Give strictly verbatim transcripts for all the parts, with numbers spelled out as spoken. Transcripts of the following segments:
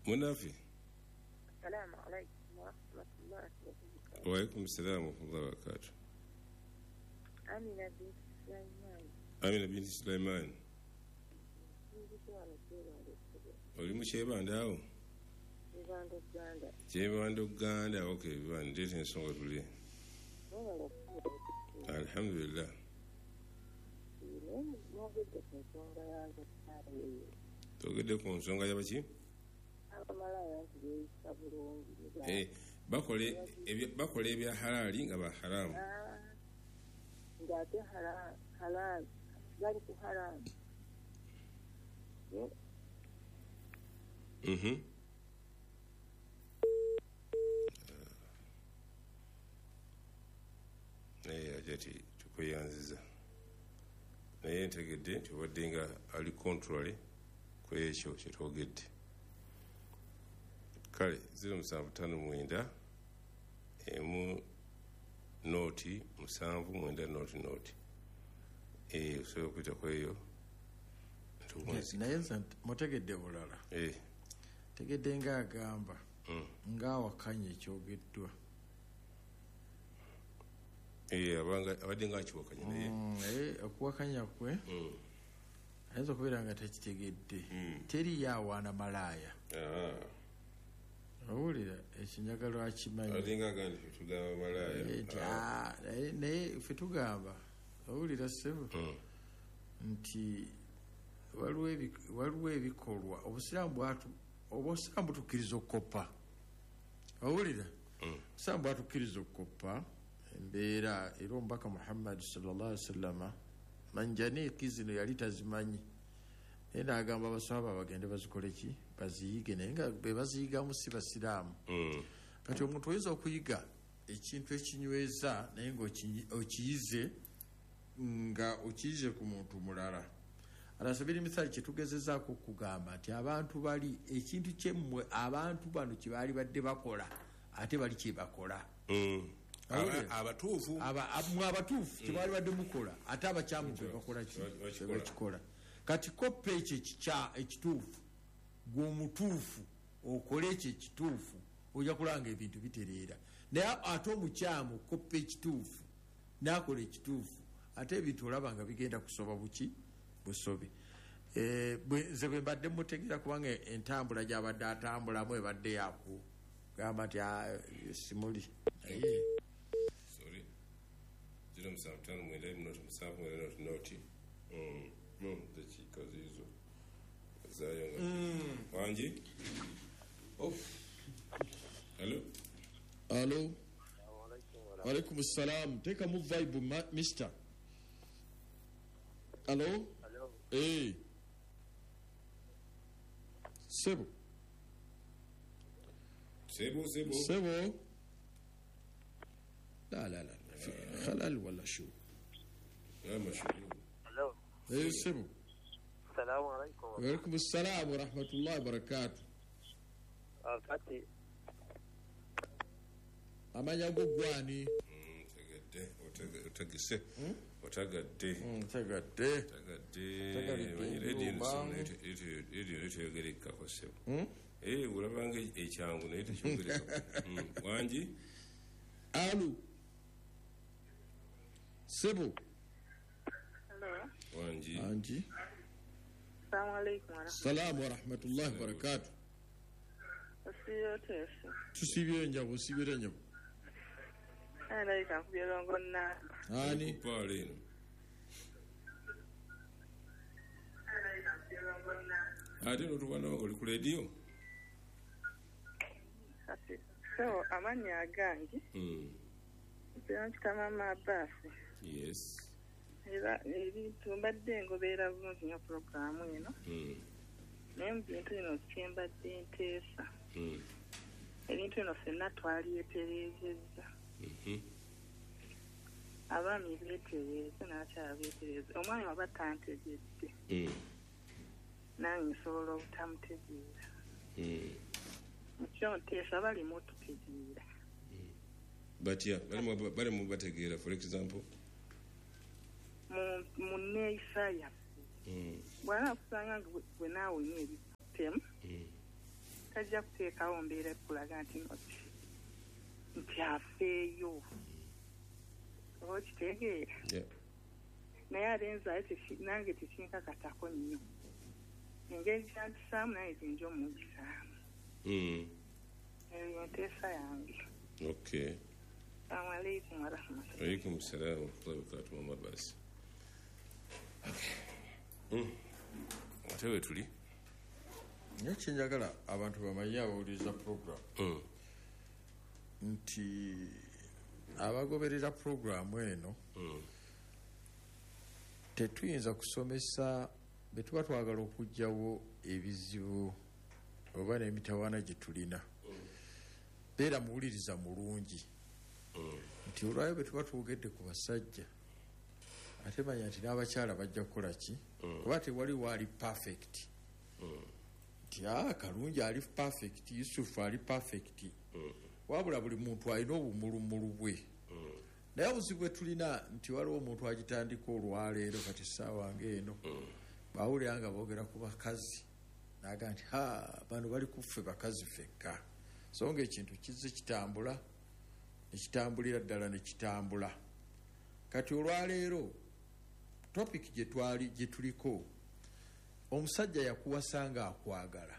Munafi. Assalamu alaikum wa rahmatullahi wa barakatuh. Wa alaikum assalam wa rahmatullahi wa barakatuh. Amina bin Sulaiman. Amina bin Sulaiman. Oli mu Kyebanda awo? Kyebanda Uganda. Kyebanda Uganda, okay, bibanda ndeeta ensonga tuli. Alhamdulillah. Togedde ku nsonga y'abaki? Abamalaya ntibeeyisa bulungi. Eh, bakole bakole ebya halali nga ba haramu. Ng'ate halali bali ku haramu. Mhm. naye ajati tukweyanziza naye ntegedde nti obadde nga ali contrary ku ekyo kyetwogedde. Kale zero musanvu ttaano mwenda emu nooti musanvu mwenda nooti nooti eh osobola okuyita ku eyo naye nze mutegedde bulala tegedde nga agamba ng'awakanya ekyogeddwa abadde nga akiwakanya naye okuwakanya kwe ayinza okubeera nga tekitegedde teri yaawaana malaaya owulira ekinyagalo akimanyi ffe tugamba owulira ssebo nti waliwo ebikolwa obusiraamu butukkiriza okukoppa owulira obusiraamu bwatukkiriza okukoppa embeera era omubaka Muhammad sallallahu alaihi wasallama manjaniiki zino yali tazimanyi naye n'agamba abaswahaba bagende bazikole ki baziyige naye nga be baziyigamu si basiraamu kati omuntu oyinza okuyiga ekintu ekinyweza naye nga okiyize nga okiyize ku muntu mulala alasabira emisali kyetugezezaako okugamba nti abantu bali ekintu kyemmwe abantu bano kyebaali badde bakola ate bali kyebakola abatuufu mwe abatuufu kyebaali badde mukola ate abakyamu bebakola kibakikola kati koppa ekyo ekituufu gweomutuufu okole ekyo ekituufu ojja kulanga ebintu bitereera naye ate omukyamu koppa ekituufu nakola ekituufu ate ebintu olaba nga bigenda kusoba buki busobe nze bwe mbadde mutegeera kubanga entambula gyabadde atambulamu ebadde yaku gamba nti simuli naye sorry zero musanvu ttaano mwenda minoti musanvu mwenda noti noti dakika zizo zayo nga wangi hello hello walaikum assalam teeka mu vibe mister hello eh sebo sebo sebo sebo لا لا لا خلل ولا شو لا مشهور Hello. ايه سبو السلام عليكم. وعليكم السلام ورحمة الله وبركاته. Kati amanya gugwani tegedde otegese otagadde tegadde tegadde radio teyogereka ko sebo eh ulabanga ekyangu naye tekyogereka wangi alu sebo Hello. wangi wangi Assalamu alaikum. Assalamu wa rahmatullahi wa barakatuh. Asiyo tesi. Tusibye njabo usibire njabo. Ana ika kubirongo na. Ani pale no. Ana ika kubirongo na. Ate no tubana oli ku radio? Ati. So amanya agangi. Mm. Mpira kitama mabasi. Yes. Era ebintu mbadde ngobeera bulungi nnyo puroguramu eno naye mu bintu bino kyembadde nteesa ebintu bino ffenna twalyetereezezza abaami beetereeze n'akyala beetereeze omwami waba tantegedde nange nsobola obutamutegeera mukyo nteesa balimu otutegeera batya balimu bategeera for example mu neeyisa yaffe bw'anaakusanga nga bwe naawe nyo ebikutemu tajja kuteekawo mbeera ekulaga nti noti nti afeeyo oba okitegeera naye ate nzaye nange tekinkakatako nnyo engeri kyantisaamu naye zinja omungisaamu eyo nteesa yange. Okay. Assalamu alaikum warahmatullahi. Alaikum salaam warahmatullahi wabarakatuh. Muhammad Basi. Okay. Ate we tuli naye kyenjagala abantu bamanye abawuliriza program nti abagoberera programu eno tetuyinza kusomesa be tuba twagala okugyawo ebizibu oba n'emitawaana gye tulina. Beera muwuliriza mulungi nti olwayo bwe tuba twogedde ku basajja ate manya nti n'abakyala bajja kukola ki kuba tewali waali perfect nti a Kalungi ali perfect, Yusufu ali perfect, wabula buli muntu alina obumulumulu bwe. Naye obuzibu bwe tulina nti waliwo omuntu agitandika olwaleero kati ssaawa ng'eno bawulira nga boogera ku bakazi naga nti ha bano bali kuffe bakazi ffekka, so nga ekintu kizze kitambula nekitambulira ddala nekitambula. Kati olwaleero topic gye twali gye tuliko, omusajja yakuwasanga akwagala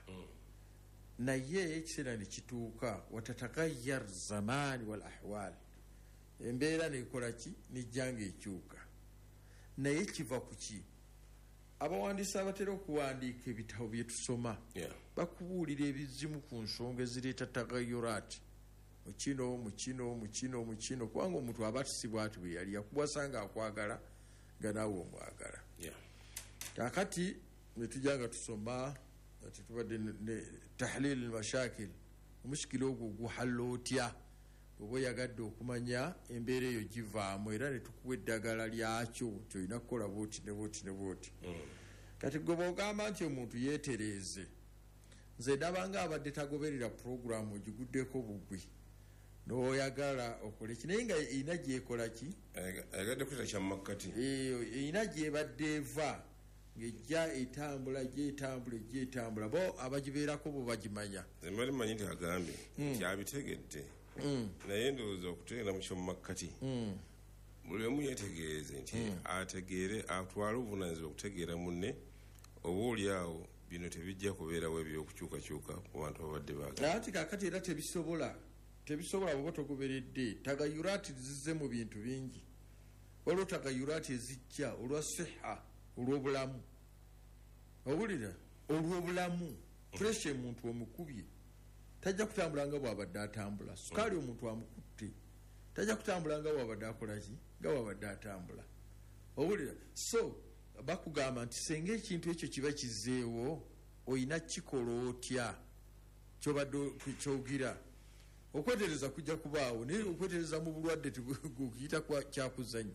naye ekiseera ne kituuka watatagayyar zamani wal ahwal, embeera nekola ki nejjanga ekyuka. Naye kiva ku ki? Abawandiisi abatera okuwandiika ebitabo bye tusoma bakubuulira ebizimu ku nsonga ezireeta tagayyuraati mukino mukino mukino mukino, kubanga omuntu aba atisibwa ati bwe yali yakuwasanga akwagala nga naawe omwagala. Kakati netujanga tusoma tetubadde ne tahlil almashakil, omushikilo ogwo guhalla otya oba oyagadde okumanya embeera eyo givaamu era netukuwa eddagala lyakyo kyolina kukola bwoti ne bwoti ne bwoti. Kati gwe bwogamba nti omuntu yeetereeze, nze ndabanga abadde tagoberera puroguramu ogiguddeko bugwi n'oyagala okola ki naye nga erina gyekola ki ayagadde kuta kyamumakkati eyo erina gyebadde eva ng'ejja etambula gyetambula ejja etambula bo abagibeerako bo bagimanya. Nze mbali manyi nti agambye nti abitegedde naye ndowooza okutegeera mu kyomumakkati buli omu yeetegeereze nti ategeere atwale obuvunaanyizibwa okutegeera munne oba oliawo bino tebijja kubeerawo ebyokukyukakyuka ku bantu ababadde baagala. Ati kaakati era tebisobola tebisobola bwoba togoberedde. Tagayuraati zizze mu bintu bingi, waliwo tagayuraati ezijja olwa siha, olw'obulamu, owulira olw'obulamu. Puresha omuntu omukubye tajja kutambula nga bw'abadde atambula, sukaali omuntu amukutte tajja kutambula nga bw'abadde akola ki nga bw'abadde atambula, owulira. So bakugamba nti senga ekintu ekyo kiba kizzeewo oyina kikola otya kyobadde kyogira. Okwetereza kujja kubaawo naye okwetereza mu bulwadde tukiyita kyakuzanya,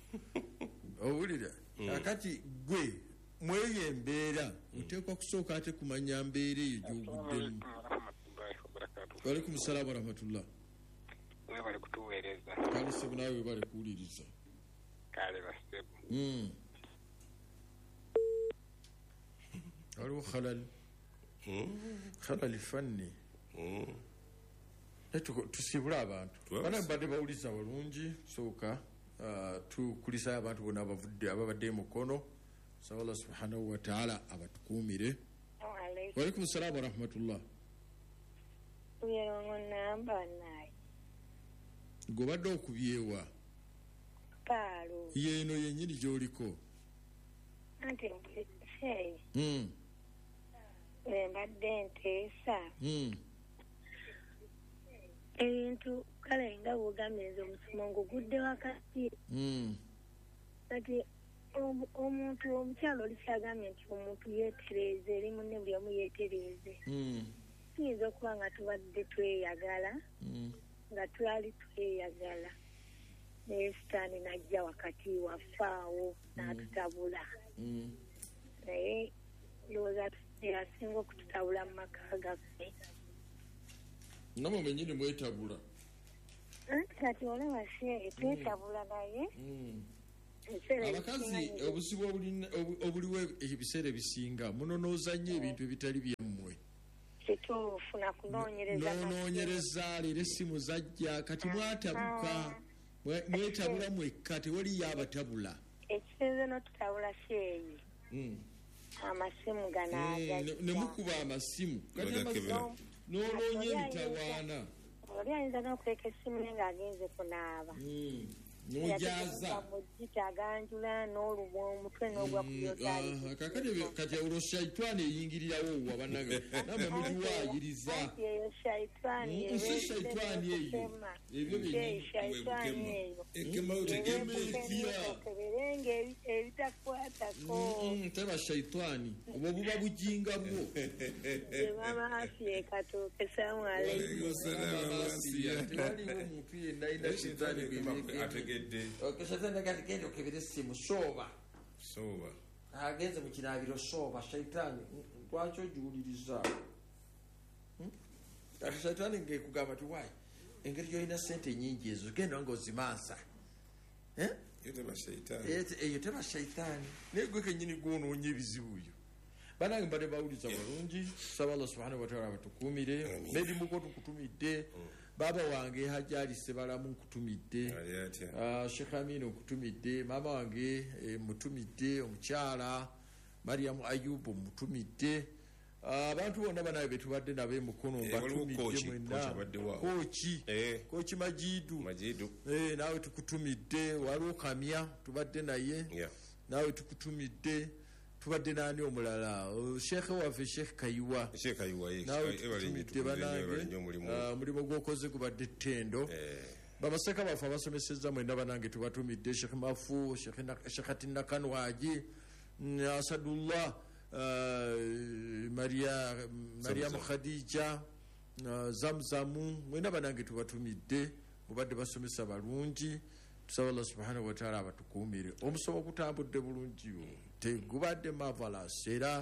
owulira. Kakati gwe mweyo embeera oteekwa kusooka ate kumanya mbeera eyo gy'oguddemu. Waalaikum salaam warahmatullah. Webale kutuweereza. Kale sebu naawe webale kuwuliriza. Kale basebu. Mm. Waliwo khalal. Khalal fanni. Tusibula abantu. Bana mbadde bawuliza balungi sooka tukulisa abantu bonna abavudde ababadde mukono. Sawa Allah subhanahu wa ta'ala abatukuumire. Waalaikum salaam warahmatullah. Uyero namba naye. Gobadde okubyewa. Palo. Yeeno yennyini gy'oliko. Ante mpise. Mm. Mbadde nteesa. Mm. Ebintu kale nga bwogambye omusomo ngugudde wakati. Mm. Kati omuntu omukyalo oli kyagambye nti omuntu yeetereeze eri munne buli omu yeetereeze. Mm. Tuyinza okuba nga tubadde tweyagala nga twali tweyagala naye sitaani najja wakati wafaawo n'atutabula naye ndowooza yasinga okututabula mu maka gaffe. Namwe mwennyini mwetabula anti kati olaba se twetabula naye abakazi obuzibu obuliwo ebiseera ebisinga munonooza nnyo ebintu ebitali byammwe kituufu nakunoonyereza nonoonyereza leero essimu zajja kati mwatabuka mwetabula mwekka tewaliyo abatabula ekisinze n'otutabula kyeyi amasimu gano ne mukuba amasimu n'oloonya emitawaana oli ayinza n'okuleka essimu naye ng'agenze kunaaba nojaza mugitaganjula n'olubwa omutwe n'ogwa kubyotali kati olwo shaitani eyingirirawo wa bannange namwe mugiwaayiriza eyo shaitani nsi shaitani eyo ebyo byekeberenga ebitakwatako teba shaitani obwo buba bujinga bwo mama asiye katooke salamu alaikum tewaliwo omuntu yenna ayina shaitani okeshatani gati genda okebera essimu sooba sooba agenze mu kiraabiro sooba shaitani lwaki ogiwuliriza kati shaitani ngekugamba ti waayi engeri gyolina sente nyingi ezo genda nga ozimansa eyo teba shaitani naye gwe kenyini gwonoonya ebizibu byo banange mbadde bawuliza balungi saba allah subhanahu wataala batukuumire nedimuko tukutumidde baba wange hajali sebalamu nkutumidde Sheikh Amin nkutumidde mama wange mutumidde omukyala Mariam Ayubu mutumidde abantu bonna banaye betubadde nabe mukono batumidde mwenna kochi kochi majidu majidu eh nawe tukutumidde waliwo kamya tubadde naye nawe tukutumidde tubadde nani omulala Sheikh waffe Sheikh Kayiwa Sheikh Kayiwa ebalimite banange mulimo gwokoze kubadde ttendo babaseka bafe abasomeseza mwenda banange tubatumidde Sheikh Mafu Sheikh Atina Kanwaji Asadullah Maria Maria Khadija Zamzamu mwenda banange tubatumidde mubadde basomesa balungi tusaba Allah subhanahu wa ta'ala abatukuumire omusomo gutambudde bulungi tegubadde marvelous era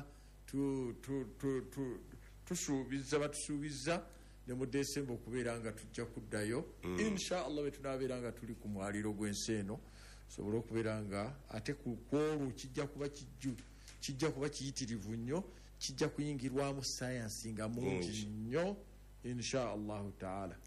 tusuubiza batusuubiza ne mu December okubeera nga tujja kuddayo insha Allah betunabeera nga tuli ku mwaliro gw'ensi eno sobola okubeera nga ate ku kwolwo kijja kuba kijju kijja kuba kiyitirivu nnyo kijja kuyingirwamu sayansi nga mungi nnyo insha Allah ta'ala.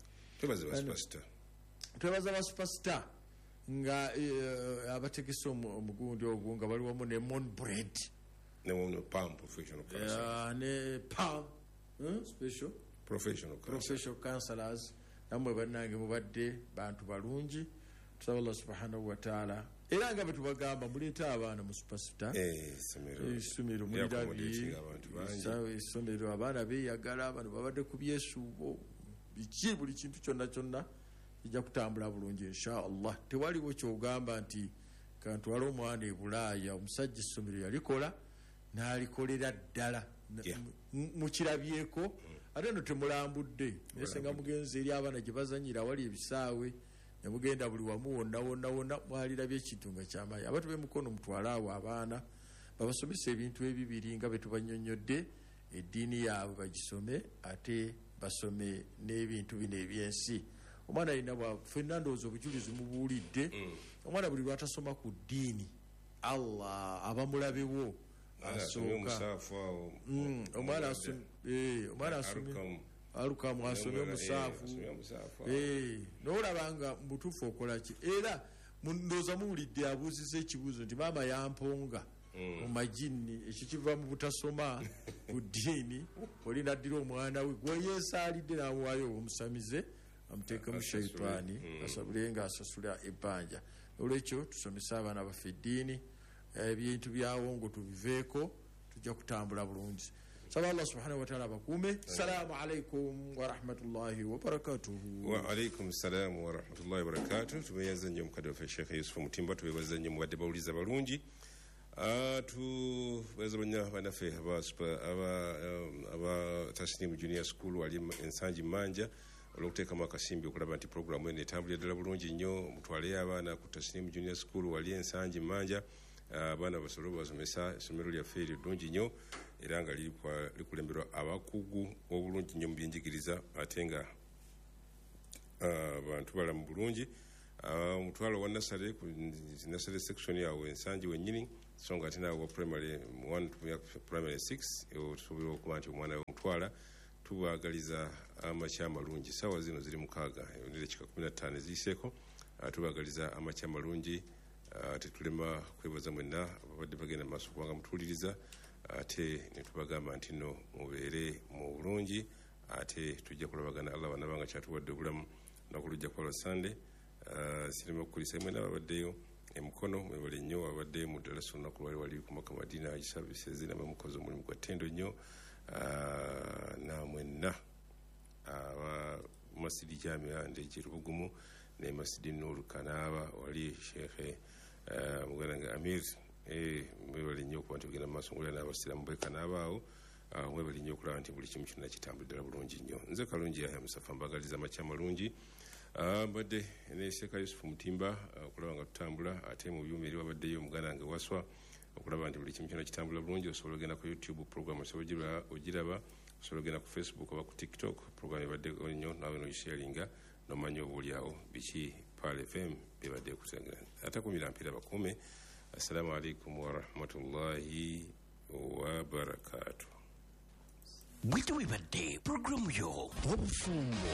twebaza ba superstar nga abategese omugundi ogwo nga bali wamu ne Mon Bread ne Palm Professional Counselors ne Palm special professional professional counselors namwe bannange mubadde bantu balungi tusaba Allah subhanahu wa ta'ala era nga betubagamba muleeta abaana mu superstar essomero mulirabi essomero abaana beeyagala abantu babadde ku byesuubo biki buli kintu kyonna kyonna kijja kutambula bulungi insha Allah tewaliwo kyogamba nti kantu wali omwana e Bulaaya omusajja essomero yalikola n'alikolera ddala mukirabyeko ate no temulambudde ese nga mugenzi eri abaana gye bazanyira wali ebisaawe ne mugenda buli wamu wonna wonna wonna mwalirabye ekintu nga kyamaanyi abantu b'emukono mutwale awo abaana babasomesa ebintu ebibiri nga bwe tubanyonnyodde eddiini yaabwe bagisome ate basome n'ebintu bino ebyensi omwana alina ffenna ndowooza obujulizi mubuulidde omwana buli lwatasoma ku ddiini Allah abamulabewo asooka omwana alukamu asome omusaafu n'olaba nga mubutuufu okolaki era ndowooza muwulidde abuuziza ekibuuzo nti maama yamponga mu majini ekyo kiva mu butasoma ku ddiini oli naddira omwana we gweyeesaalidde n'amuwaayo omusamize amuteekemu shaitani asabule nga asasula ebbanja olwekyo tusomese abaana baffe eddiini ebintu byawo ngo tubiveeko tujja kutambula bulungi saba Allah subhanahu wa ta'ala abakuume assalamu alaikum wa rahmatullahi wa barakatuhu wa alaikum salam wa rahmatullahi wa barakatuhu tumeyaza nnyo mukadde waffe Sheikh Yusuf Mutimba tubebaza nnyo mubadde bawuliza balungi tubebaza nnyo banaffe aba Tasnim Junior School wali ensangi manja olw'okuteekamu akasimbi okulaba nti puroguramu eno etambulira ddala bulungi nnyo mutwaleyo abaana ku Tasnim Junior School wali ensangi manja abaana basobole basomesa essomero lyaffe ery'eddungi nnyo era nga likulemberwa abakugu obulungi nnyo mu byenjigiriza ate nga abantu balamu bulungi omutwalo wa nasale ku nasale section yawe ensangi wennyini so nga ate naawe wa primary one to primary six osobola okuba nti omwana we omutwala tubagaliza amakya amalungi sawa zino ziri mukaaga ekika kumi na ttaano eziyiseeko tubagaliza amakya amalungi ate tulema kwebaza mwenna ababadde bagenda mu maaso kubanga mutuwuliriza ate netubagamba nti nno mubeere mu bulungi ate tujja kulabagana allah wanabanga kyatuwadde obulamu nakulujja kwa lwasande sirema okukulisa mwena babaddeyo emukono mwebale nnyo abaddeyo mu ddala solunaku lwali wali ku maka madiina isabisezi namwe mukozi omulimu gwa ttendo nnyo namwenna aba masidi jamia ndeje rubugumu ne masidi nuru kanaba wali shekhe mugana amir eh mwebale nnyo ku bantu bagenda maaso ngula n'abasiramu bwe kanabaawo mwebale nnyo okulaba nti buli kimu kyonna kitambulira bulungi nnyo nze kalungi yahya musafa mbagaliza amakya malungi mbadde ne Sheikh Yusuf Mutimba okulaba nga tutambula ate mu byuma eri wabaddeyo omuganda nga waswa okulaba nti buli kimu kyonna kitambula bulungi osobola ogenda ku YouTube program osobola ogiraba osobola ogenda ku Facebook oba ku TikTok program ebadde nnyo nawe nogisharinga nomanya obuulyawo biki Pal F M bebadde kusangira atakumira mpira bakume. Assalamu alaikum wa rahmatullahi wa barakatuh. Bwite wibadde programu yo obufumbo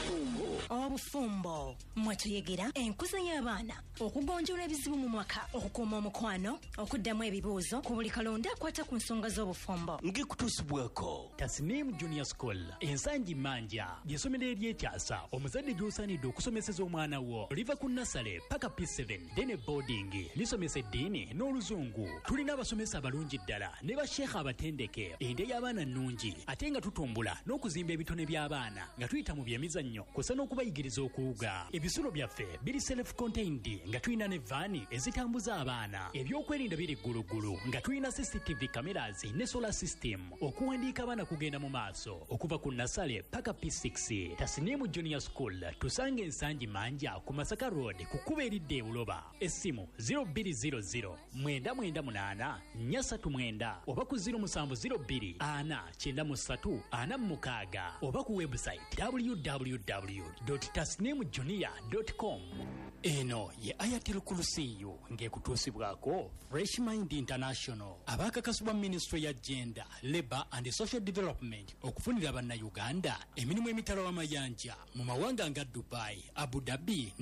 obufumbo mwatuyegera enkuza y'abaana okugonjoola ebizibu mu mwaka okukuuma omukwano okuddamu ebibuuzo ku buli kalonda akwata ku nsonga z'obufumbo ng'ekutuusibwako Tasnim Junior School ensangi manja ly'essomero eryekyasa omuzadde gy'osaanidde okusomeseza omwana wo liva ku nasale paka P seven dene boarding lisomesa eddiini n'oluzungu tulina abasomesa abalungi ddala ne basheekha abatendeke ende y'abaana nnungi ate nga tutumbula n'okuzimba ebitone by'abaana nga tuyita mu byemizannyo kusa n'okubayigiriza okuwuga ebisulo byaffe biri self contained nga tulina ne vaani ezitambuza abaana ebyokwerinda biri ggulugulu nga tulina C C T V cameras ne solar system okuwandiika abaana kugenda mu maaso okuva ku nasale paka P six. Tasnim Junior School tusange ensangi manja ku Masaka Road ku kuba eridde Buloba essimu zero two zero zero nine nine eight nine three nine oba ku zero seven zero two ana nine satu ana mukaga oba ku website w w w dot tasnim junior dot com. Eno ye Ayatel Kulusiyo ng'ekutuusibwako Fresh Mind International abakakasibwa Ministry ya Gender, Labour and Social Development okufunira bannayuganda emirimu emitala w'amayanja mu mawanga nga Dubai, Abu Dhabi